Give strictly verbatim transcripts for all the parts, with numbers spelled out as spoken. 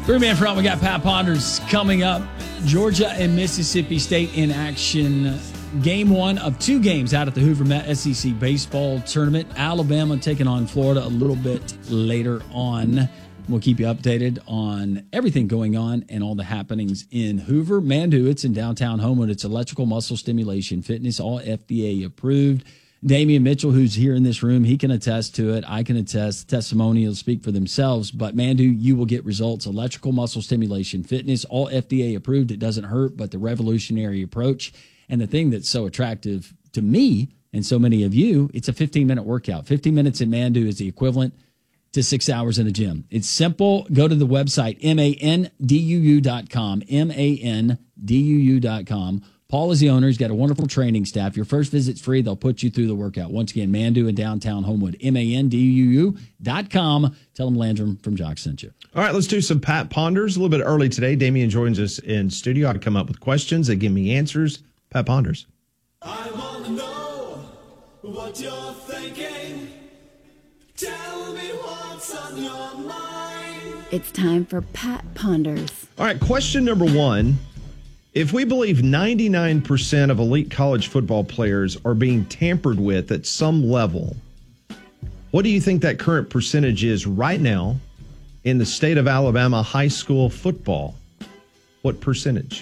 Three-man front, we got Pat Ponders coming up. Georgia and Mississippi State in action. Game one of two games out at the Hoover Met S E C baseball tournament. Alabama taking on Florida a little bit later on. We'll keep you updated on everything going on and all the happenings in Hoover. Manduit's in downtown Homewood. It's electrical muscle stimulation fitness, all F D A approved. Damian Mitchell, who's here in this room, he can attest to it. I can attest. Testimonials speak for themselves. But Mandu, you will get results. Electrical muscle stimulation fitness, all F D A approved. It doesn't hurt, but the revolutionary approach. And the thing that's so attractive to me and so many of you, it's a fifteen-minute workout. fifteen minutes in Mandu is the equivalent to six hours in the gym. It's simple. Go to the website, M A N D U U dot com, M A N D U U dot com. Paul is the owner. He's got a wonderful training staff. Your first visit's free. They'll put you through the workout. Once again, Mandu in downtown Homewood, M A N D U U dot com. Tell them Landrum from Jock sent you. All right, let's do some Pat Ponders. A little bit early today. Damian joins us in studio. I come up with questions. They give me answers. Pat Ponders. I want to know what you're thinking. Tell me what's on your mind. It's time for Pat Ponders. All right, question number one. If we believe ninety-nine percent of elite college football players are being tampered with at some level, what do you think that current percentage is right now in the state of Alabama high school football? What percentage?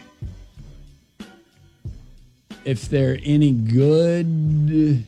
If they're any good,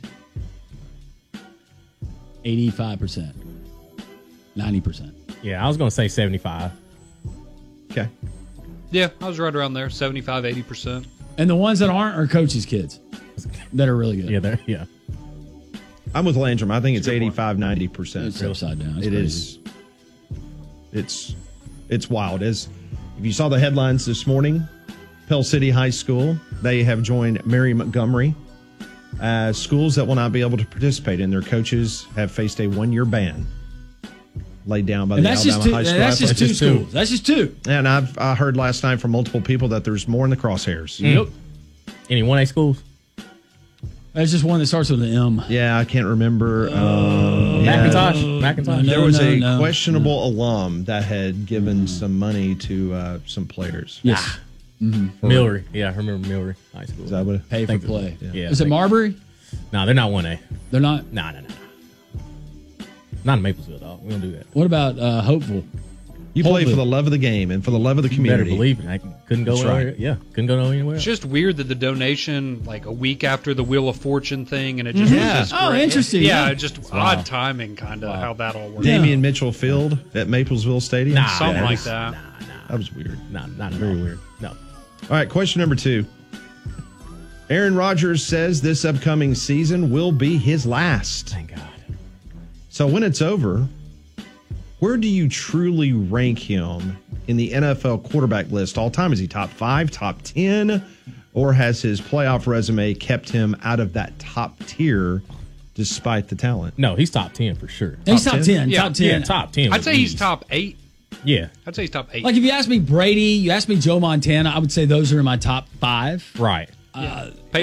eighty-five percent, ninety percent. Yeah, I was going to say seventy-five. Okay. Yeah, I was right around there, seventy-five, eighty percent. And the ones that aren't are coaches' kids that are really good. Yeah, they're, yeah. I'm with Landrum. I think it's eighty-five, ninety percent. It's upside down. It's It crazy. is. It's it's wild. As if you saw the headlines this morning, Pell City High School, they have joined Mary Montgomery as schools that will not be able to participate, and their coaches have faced a one-year ban laid down by And the that's Alabama just two, High School. that's just two Athletics. schools. That's just two. And I've I heard last night from multiple people that there's more in the crosshairs. Yep. Any one A schools? There's just one that starts with an M. Yeah, I can't remember. Um, yeah. Macintosh. Macintosh. No, There was no, a no, questionable alum that had given some money to uh, some players. Yes. Milry. Yeah, I remember Milry High School. Is that what it- Pay for Think- play. Yeah. Yeah, Is it think- Marbury? No, they're not one A. They're not. No, no, no, no. Not in Maplesville, dog. We don't do that. What about uh, Hopeful? You play Hopefully. for the love of the game and for the love of the Better community. believe it. I couldn't go That's anywhere. right. Yeah, couldn't go anywhere It's else. just weird that the donation, like a week after the Wheel of Fortune thing, and it just Yeah. was just Oh, great. interesting, Yeah, yeah. just odd timing, kind of how that all worked. Damian Mitchell Field at Maplesville Stadium. Nah, Something yeah, like it's- that. That was weird. No, not very weird. No. All right, question number two. Aaron Rodgers says this upcoming season will be his last. Thank God. So when it's over, where do you truly rank him in the N F L quarterback list all time? Is he top five, top ten, or has his playoff resume kept him out of that top tier despite the talent? No, he's top ten for sure. He's Top top ten? ten. Yeah. Top ten. Yeah, top ten. I'd with say he's ease. top eight. Yeah, I'd say he's top eight. Like if you ask me Brady, you ask me Joe Montana, I would say those are in my top five. right. Uh,